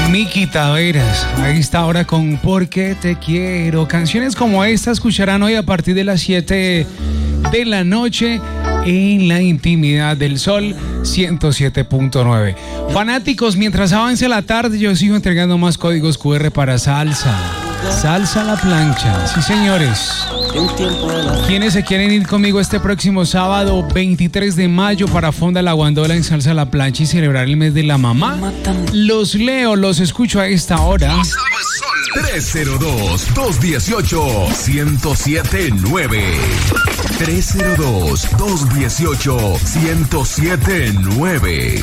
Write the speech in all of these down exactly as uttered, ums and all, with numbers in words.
Miki Taveras, ahí está ahora con Porque te quiero. Canciones como esta escucharán hoy a partir de las siete de la noche en la intimidad del Sol ciento siete punto nueve. Fanáticos, mientras avance la tarde, yo sigo entregando más códigos cu erre para salsa. Salsa a la plancha, sí señores. ¿Quiénes se quieren ir conmigo este próximo sábado veintitrés de mayo para Fonda La Guandola en Salsa a la Plancha y celebrar el mes de la mamá? Los leo, los escucho a esta hora. tres cero dos, dos uno ocho, uno cero siete nueve. tres cero dos, dos uno ocho, uno cero siete nueve.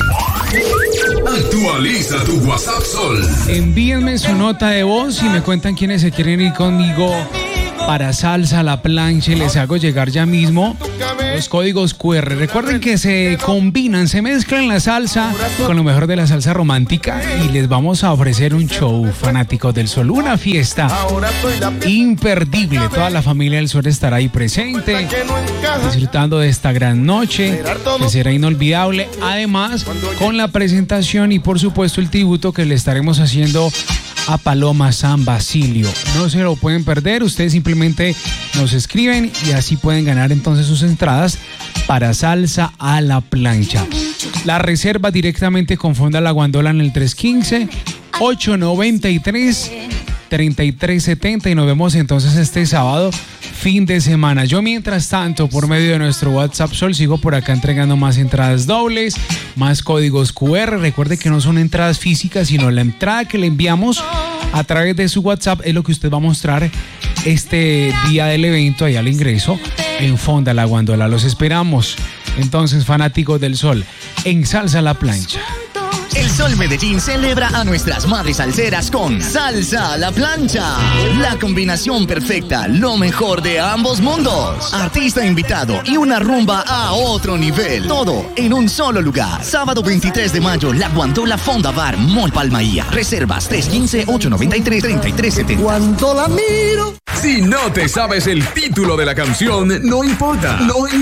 Actualiza tu WhatsApp Sol. Envíenme su nota de voz y me cuentan quiénes se quieren ir conmigo para Salsa a la Plancha y les hago llegar ya mismo los códigos cu erre. Recuerden que se combinan, se mezclan la salsa con lo mejor de la salsa romántica y les vamos a ofrecer un show, fanáticos del Sol, una fiesta imperdible. Toda la familia del Sol estará ahí presente, disfrutando de esta gran noche que será inolvidable. Además, con la presentación y por supuesto el tributo que le estaremos haciendo a Paloma San Basilio. No se lo pueden perder, ustedes simplemente nos escriben y así pueden ganar entonces sus entradas para Salsa a la Plancha. La reserva directamente con Fonda La Guandola en el tres uno cinco, ocho nueve tres, tres tres siete cero y nos vemos entonces este sábado, fin de semana. Yo mientras tanto, por medio de nuestro WhatsApp Sol, sigo por acá entregando más entradas dobles, más códigos cu erre. Recuerde que no son entradas físicas, sino la entrada que le enviamos a través de su WhatsApp es lo que usted va a mostrar este día del evento ahí al ingreso en Fonda La Guandola. Los esperamos entonces, fanáticos del Sol, en Salsa a la Plancha. El Sol Medellín celebra a nuestras madres salseras con Salsa a la Plancha. La combinación perfecta, lo mejor de ambos mundos. Artista invitado y una rumba a otro nivel. Todo en un solo lugar. Sábado veintitrés de mayo, La Guandola Fonda Bar, Mall Palmaía. Reservas tres uno cinco, ocho nueve tres, tres tres siete cero. Cuando la miro. Si no te sabes el título de la canción, no importa. No importa.